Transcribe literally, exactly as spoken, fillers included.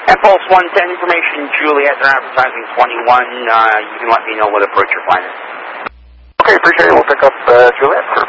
Impulse one ten, information Juliet, they're advertising twenty-one. Uh, you can let me know what approach you're finding. Okay, appreciate it. We'll pick up uh, Juliet for